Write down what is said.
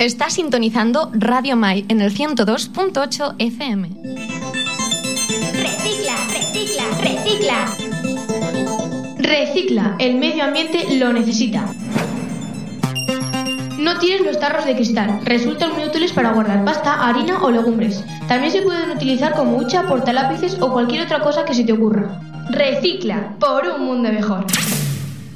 Está sintonizando Radio Mai en el 102.8 FM. Recicla, recicla, recicla. Recicla, el medio ambiente lo necesita. No tires los tarros de cristal, resultan muy útiles para guardar pasta, harina o legumbres. También se pueden utilizar como hucha, portalápices o cualquier otra cosa que se te ocurra. Recicla, por un mundo mejor.